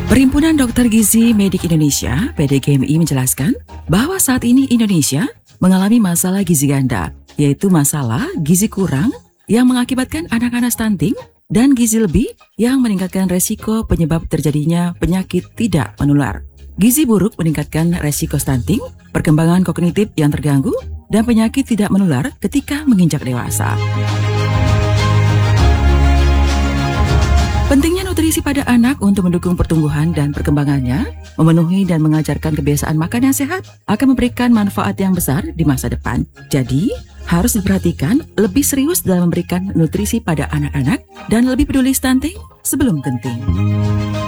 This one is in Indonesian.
Perhimpunan Dokter Gizi Medik Indonesia (PDGMI) menjelaskan bahwa saat ini Indonesia mengalami masalah gizi ganda, yaitu masalah gizi kurang yang mengakibatkan anak-anak stunting dan gizi lebih yang meningkatkan resiko penyebab terjadinya penyakit tidak menular. Gizi buruk meningkatkan resiko stunting, perkembangan kognitif yang terganggu, dan penyakit tidak menular ketika menginjak dewasa. Pentingnya nutrisi pada anak untuk mendukung pertumbuhan dan perkembangannya, memenuhi dan mengajarkan kebiasaan makan yang sehat akan memberikan manfaat yang besar di masa depan. Jadi, harus diperhatikan lebih serius dalam memberikan nutrisi pada anak-anak dan lebih peduli stunting sebelum genting.